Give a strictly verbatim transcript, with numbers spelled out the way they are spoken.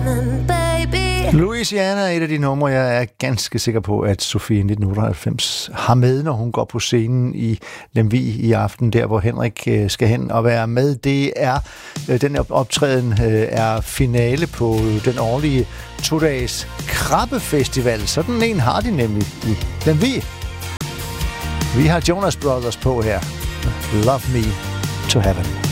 running, baby. Louisiana er et af de numre, jeg er ganske sikker på, at Sofie nitten otteoghalvfems har med, når hun går på scenen i Lemvig i aften, der hvor Henrik skal hen og være med. Det er, den optræden er finale på den årlige to-dages Krabbefestival. Sådan en har de nemlig i Lemvig. Vi har Jonas Brothers på her. Love Me to Heaven.